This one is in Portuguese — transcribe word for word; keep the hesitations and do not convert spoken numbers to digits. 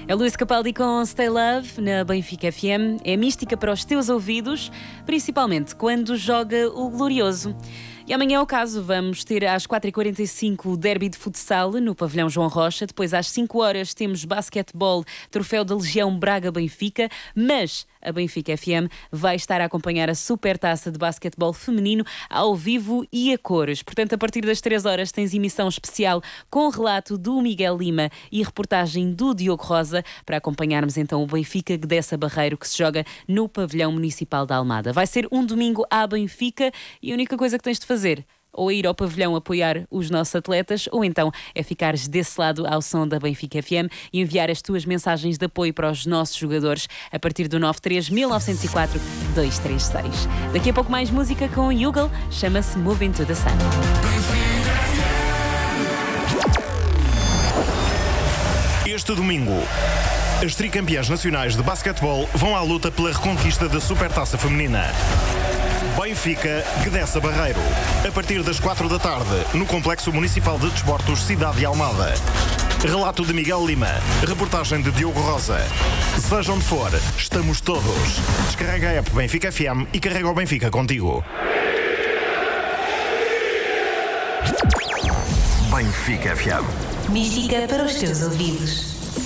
É Luís Capaldi com Stay Love na Benfica F M. É mística para os teus ouvidos, principalmente quando joga o Glorioso. E amanhã é o caso. Vamos ter às quatro e quarenta e cinco o derby de futsal no pavilhão João Rocha. Depois às cinco horas temos basquetebol, troféu da Legião Braga-Benfica. Mas a Benfica F M vai estar a acompanhar a Supertaça de basquetebol feminino ao vivo e a cores. Portanto, a partir das três horas tens emissão especial com relato do Miguel Lima e reportagem do Diogo Rosa para acompanharmos então o Benfica Gdessa Barreiro, que se joga no pavilhão municipal da Almada. Vai ser um domingo à Benfica e a única coisa que tens de fazer ou é ir ao pavilhão apoiar os nossos atletas, ou então é ficares desse lado ao som da Benfica F M e enviar as tuas mensagens de apoio para os nossos jogadores a partir do nove três mil novecentos e quatro dois três seis. Daqui a pouco mais música com o Yugal, chama-se Moving to the Sun. Este domingo, as tricampeãs nacionais de basquetebol vão à luta pela reconquista da Supertaça Feminina. Benfica Gdessa Barreiro, a partir das quatro da tarde, no Complexo Municipal de Desportos Cidade de Almada. Relato de Miguel Lima, reportagem de Diogo Rosa. Seja onde for, estamos todos. Descarrega a app Benfica F M e carrega o Benfica contigo. Benfica F M. Mística para os teus ouvidos.